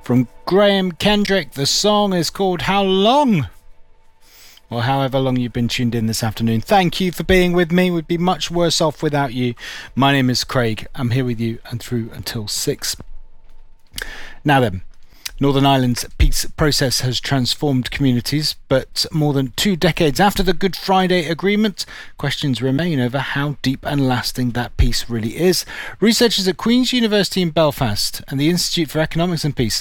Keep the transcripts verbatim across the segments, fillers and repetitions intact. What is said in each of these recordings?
from Graham Kendrick. The song is called How Long? Or however long you've been tuned in this afternoon. Thank you for being with me. We'd be much worse off without you. My name is Craig. I'm here with you and through until six. Now then, Northern Ireland's peace process has transformed communities, but more than two decades after the Good Friday Agreement, questions remain over how deep and lasting that peace really is. Researchers at Queen's University in Belfast and the Institute for Economics and Peace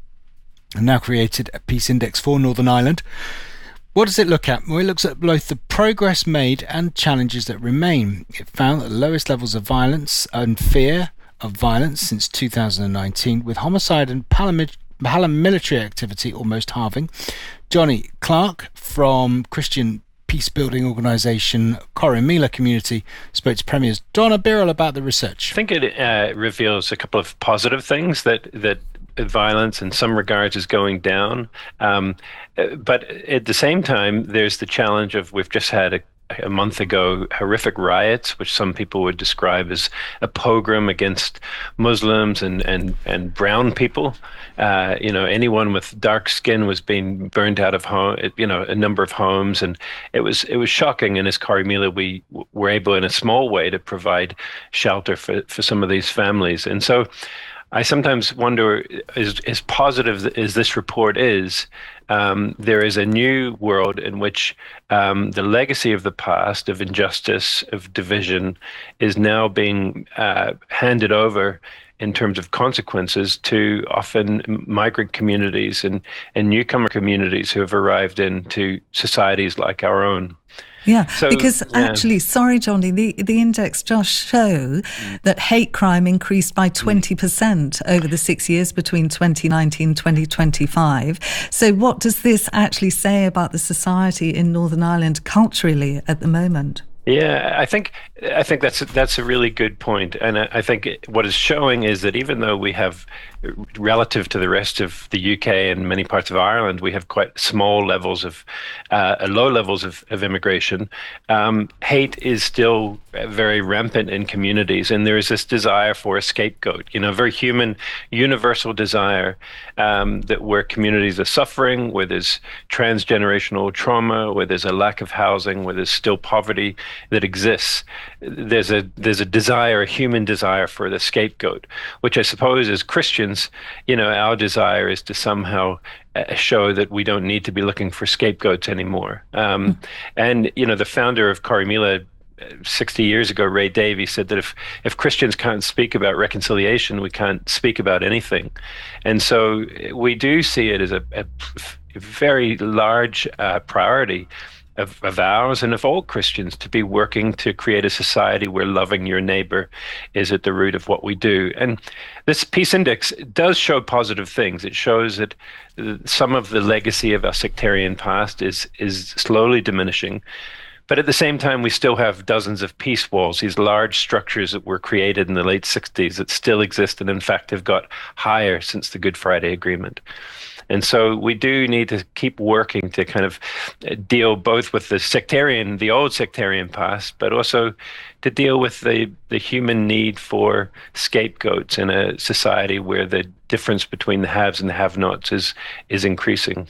have now created a peace index for Northern Ireland. What does it look at? Well, it looks at both the progress made and challenges that remain. It found the lowest levels of violence and fear of violence since two thousand nineteen, with homicide and paramilitary activity almost halving. Johnny Clark from Christian peace-building organisation Corrymeela Community spoke to Premier's Donna Birrell about the research. I think it uh, reveals a couple of positive things, that that violence in some regards is going down. Um, but at the same time, there's the challenge of, we've just had a, a month ago horrific riots, which some people would describe as a pogrom against Muslims and, and, and brown people. Uh, you know, anyone with dark skin was being burned out of home, you know, a number of homes. And it was it was shocking. And as Corrymeela, we were able in a small way to provide shelter for, for some of these families. And so I sometimes wonder, as, as positive as this report is, um, there is a new world in which um, the legacy of the past, of injustice, of division, is now being uh, handed over in terms of consequences to often migrant communities and, and newcomer communities who have arrived into societies like our own. Yeah, so, because yeah. actually, sorry, Johnny, the, the index does show mm. that hate crime increased by twenty percent mm. over the six years between twenty nineteen and twenty twenty-five. So what does this actually say about the society in Northern Ireland culturally at the moment? Yeah, I think I think that's that's a really good point, and I, I think what it's showing is that even though we have, relative to the rest of the U K and many parts of Ireland, we have quite small levels of, uh, low levels of, of immigration. Um, hate is still very rampant in communities, and there is this desire for a scapegoat. You know, very human, universal desire um, that where communities are suffering, where there's transgenerational trauma, where there's a lack of housing, where there's still poverty that exists, there's a there's a desire, a human desire for the scapegoat, which I suppose as Christians, you know, our desire is to somehow uh, show that we don't need to be looking for scapegoats anymore. Um, mm. And, you know, the founder of Corrymeela sixty years ago, Ray Davey, said that if, if Christians can't speak about reconciliation, we can't speak about anything. And so we do see it as a, a very large uh, priority Of, of ours and of all Christians to be working to create a society where loving your neighbor is at the root of what we do. And this Peace Index does show positive things. It shows that some of the legacy of our sectarian past is is slowly diminishing. But at the same time, we still have dozens of peace walls, these large structures that were created in the late sixties that still exist and in fact have got higher since the Good Friday Agreement. And so we do need to keep working to kind of deal both with the sectarian, the old sectarian past, but also to deal with the, the human need for scapegoats in a society where the difference between the haves and the have-nots is is increasing.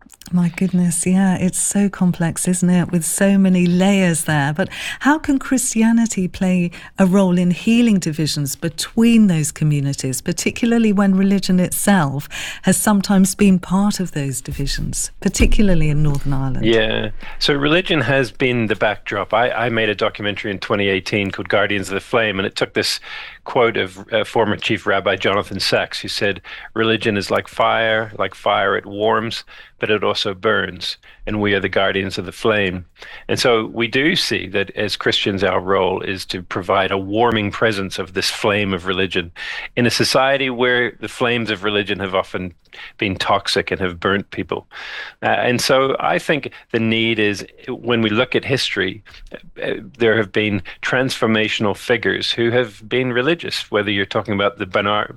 My goodness, yeah, it's so complex, isn't it, with so many layers there. But how can Christianity play a role in healing divisions between those communities, particularly when religion itself has sometimes been part of those divisions, particularly in Northern Ireland? Yeah, so religion has been the backdrop. I, I made a documentary in twenty eighteen called Guardians of the Flame, and it took this quote of uh, former Chief Rabbi Jonathan Sacks, who said, "Religion is like fire, like fire it warms, but it also burns, and we are the guardians of the flame." And so we do see that as Christians, our role is to provide a warming presence of this flame of religion in a society where the flames of religion have often been toxic and have burnt people. Uh, and so I think the need is, when we look at history, uh, there have been transformational figures who have been religious, whether you're talking about the Bernard,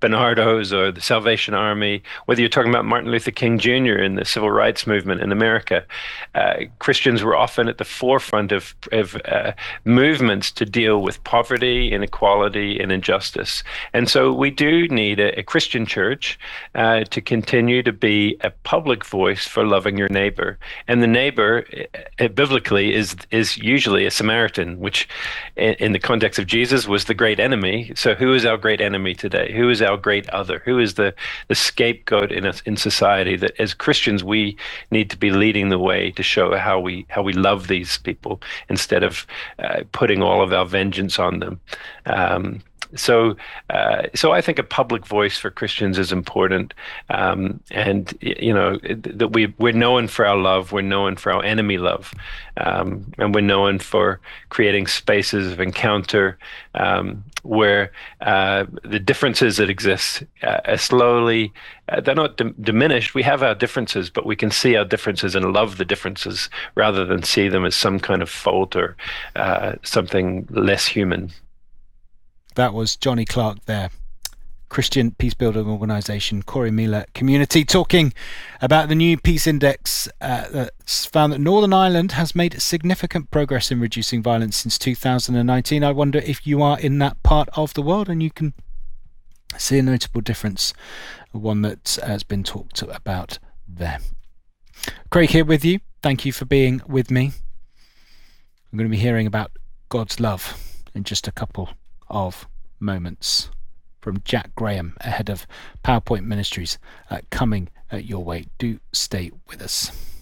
Bernardos or the Salvation Army, whether you're talking about Martin Luther King Junior in the civil rights movement in America, uh, Christians were often at the forefront of, of uh, movements to deal with poverty, inequality, and injustice. And so we do need a, a Christian church uh, to continue to be a public voice for loving your neighbor. And the neighbor, uh, biblically, is is usually a Samaritan, which in, in the context of Jesus was the great enemy. So who is our great enemy today? Who is our great other? Who is the, the scapegoat in us, in society that as Christians we need to be leading the way to show how we how we love these people instead of uh, putting all of our vengeance on them. Um, So, uh, so I think a public voice for Christians is important, um, and you know that we we're known for our love, we're known for our enemy love, um, and we're known for creating spaces of encounter um, where uh, the differences that exist uh, are slowly uh, they're not dim- diminished. We have our differences, but we can see our differences and love the differences rather than see them as some kind of fault or uh, something less human. That was Johnny Clark there, Christian peace-building organisation Corrymeela Community, talking about the new Peace Index uh, that's found that Northern Ireland has made significant progress in reducing violence since two thousand nineteen. I wonder if you are in that part of the world and you can see a notable difference, one that has been talked about there. Craig here with you. Thank you for being with me. I'm going to be hearing about God's love in just a couple of moments from Jack Graham ahead of PowerPoint Ministries uh, coming uh, your way. Do stay with us.